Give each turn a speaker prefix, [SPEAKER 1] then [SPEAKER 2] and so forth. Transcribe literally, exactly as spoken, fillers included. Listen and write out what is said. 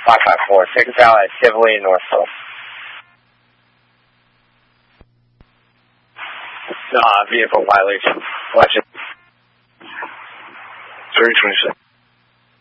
[SPEAKER 1] five five four. Take us out at Tivoli and Northville. Uh, vehicle violation. Watch it.
[SPEAKER 2] three twenty-six.